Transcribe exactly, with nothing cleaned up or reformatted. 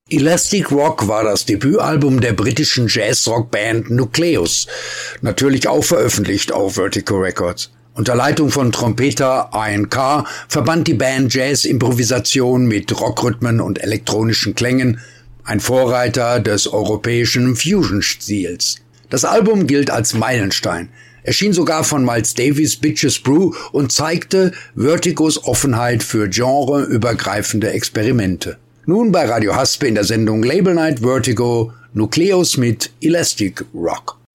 Elastic Rock war das Debütalbum der britischen Jazz-Rock-Band Nucleus, natürlich auch veröffentlicht auf Vertigo Records. Unter Leitung von Trompeter Ian Carr verband die Band Jazz-Improvisation mit Rockrhythmen und elektronischen Klängen, ein Vorreiter des europäischen Fusion-Stils. Das Album gilt als Meilenstein, erschien sogar von Miles Davis' Bitches Brew und zeigte Vertigos Offenheit für genreübergreifende Experimente. Nun bei Radio Haspe in der Sendung Label Night Vertigo, Nucleus mit Elastic Rock.